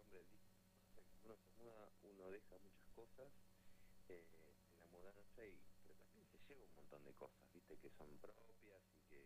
nombre del disco. Uno se muda, uno deja muchas cosas en la mudanza, pero también se lleva un montón de cosas, viste, que son propias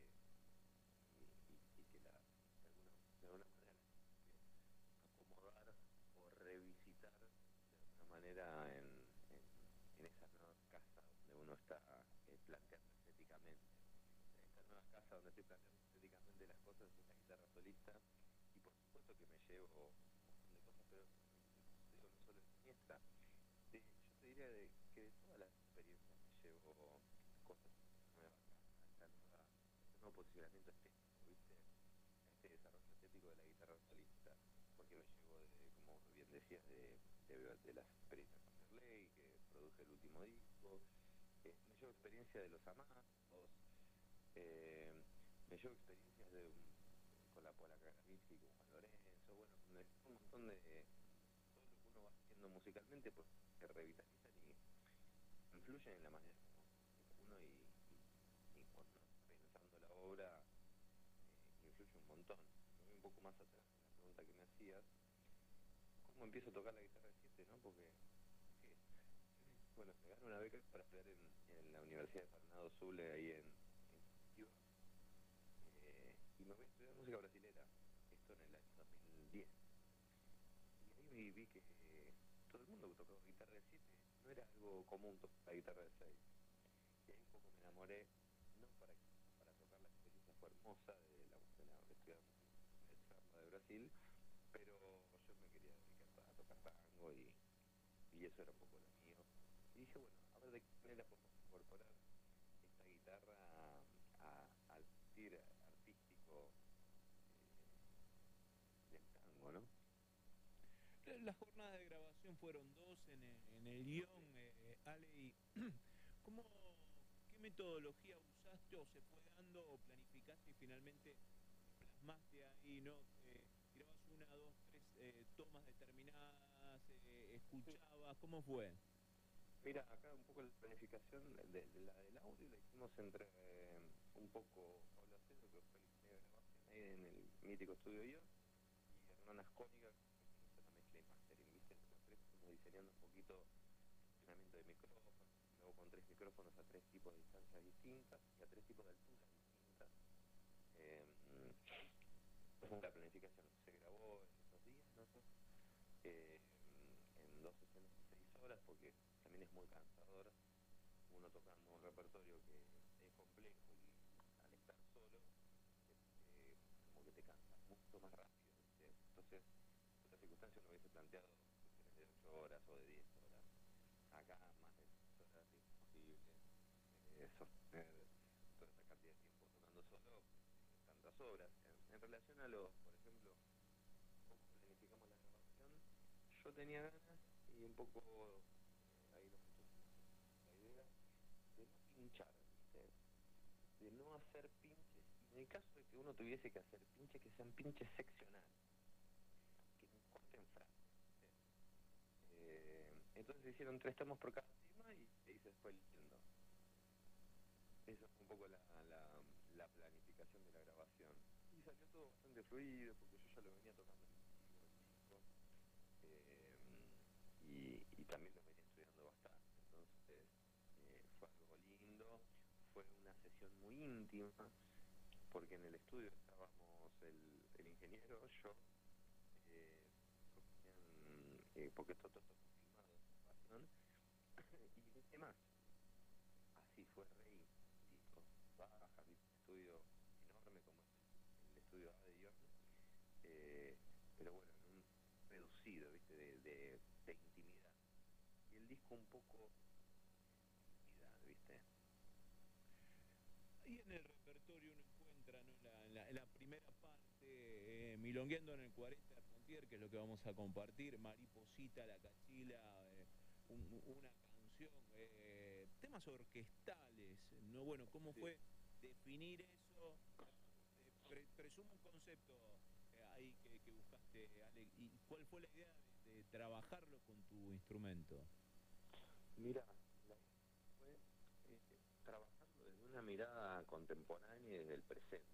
y que de alguna manera las tiene que acomodar o revisitar de alguna manera en esa nueva casa donde uno está planteando estéticamente. Esta nueva casa donde estoy planteando estéticamente las cosas es la guitarra solista, y por supuesto que me llevo un montón de cosas, pero digo, no solo de esta. Yo te diría que de todas las experiencias me llevo cosas nuevas a este nuevo posicionamiento estético, ¿viste? A este desarrollo estético de la guitarra solista, porque me llevo como bien decías, de las experiencias con Merley, que produje el último disco, me llevo experiencia de los Amados, me llevo experiencias con la Polaca Gravitsky, con Juan Lorenzo, bueno, un montón de todo lo que uno va haciendo musicalmente, pues se revitalizan y influyen en la manera como uno y cuando uno está pensando la obra, influye un montón. Me voy un poco más atrás en la pregunta que me hacías, ¿cómo empiezo a tocar la guitarra de 7, no? Porque, eh, bueno, me gano una beca para estudiar en la Universidad de Fernando Zulle, ahí en Curitiba, y me voy a estudiar música brasilera, esto en el año 2010. Y ahí vi que todo el mundo que tocaba guitarra de 7 no era algo común tocar la guitarra de 6. Y ahí un poco me enamoré, no para tocar, la experiencia fue hermosa de estudiar música en el samba de Brasil, pero yo me quería dedicar a tocar tango y eso era un poco lo mío. Y dije, bueno, a ver de qué manera podemos incorporar esta guitarra al sentir artístico eh, del tango, ¿no? Las jornadas de grabación fueron dos en el guión, Sí. Ale, y ¿cómo, qué metodología usaste o se fue dando o planificaste y finalmente plasmaste ahí, ¿no? ¿Tirabas una, dos, tres tomas determinadas, Sí. escuchabas? ¿Cómo fue? Mira, acá un poco la planificación de la del audio la hicimos entre un poco Pablo Acedo, que fue el ingeniero de grabación ahí en el mítico estudio Ion, y Hernán Ascóniga, que fue quien hizo la mezcla y mastering, ¿viste? Entre los tres fuimos diseñando un poquito el funcionamiento de micrófonos, me hago con tres micrófonos a tres tipos de distancias distintas y a tres tipos de alturas distintas. Eh, Fue la planificación, se grabó en esos días, ¿no? En dos sesiones de 6 horas, porque también es muy cansador uno tocando un repertorio que es complejo y al estar solo, como que te cansas mucho más rápido, ¿viste? Entonces, en otras circunstancias uno hubiese planteado sesiones de 8 horas o de 10 horas. Acá más de 6 horas es imposible sostener toda esa cantidad de tiempo tocando solo, tantas horas. En relación a por ejemplo, cómo planificamos la grabación, yo tenía ganas y un poco ahí los muchachos me ayudaron con la idea de no pinchar, ¿viste? De no hacer pinches, y en el caso de que uno tuviese que hacer pinches, que sean pinches seccionales, que no corten frases, ¿viste? Entonces se hicieron 3 tomos por cada tema y ahí se fue eligiendo. Esa fue un poco la planificación de la grabación. Y salió todo bastante fluido, porque yo ya lo venía tocando en vivo, el disco, y también lo venía estudiando bastante. Entonces, fue algo lindo, fue una sesión muy íntima, porque en el estudio estábamos el ingeniero, yo, después venían, porque todo esto fue filmado en grabación, y 20 más. Así fue re íntimo, baja, ¿viste? Un estudio enorme como es el estudio A de York, eh, pero bueno, en un reducido, ¿viste? De intimidad. Y el disco un poco intimidad, ¿viste? Ahí en el repertorio uno encuentra, ¿no? En la primera parte, Milongueando en el 40 de Pontier, que es lo que vamos a compartir, Mariposita, La Cachila, una canción, temas orquestales, ¿no? Bueno, ¿cómo Sí. fue definir eso? Presumo un concepto ahí que buscaste, Ale, ¿y cuál fue la idea de trabajarlo con tu instrumento? Mira, la idea fue trabajarlo desde una mirada contemporánea y desde el presente.